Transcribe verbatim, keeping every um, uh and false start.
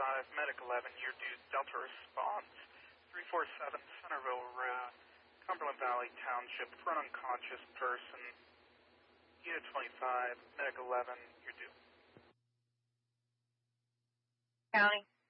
five, Medic eleven, you're due. Delta response. three four seven, Centerville Road, Cumberland Valley Township, for an unconscious person. Unit twenty-five, Medic eleven, you're due. County.